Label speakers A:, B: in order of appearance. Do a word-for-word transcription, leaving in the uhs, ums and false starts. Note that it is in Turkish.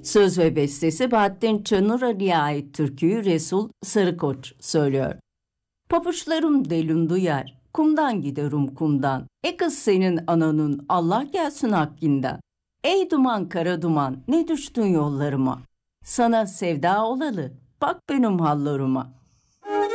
A: Söz ve bestesi Bahattin Çanurali'ye ait türküyü Resul Sarıkoç söylüyor. Papuçlarım delun duyar, kumdan giderim kumdan. E kız senin ananın, Allah gelsin hakkinden. Ey duman kara duman, ne düştün yollarıma? Sana sevda olalı, bak benim hallarıma.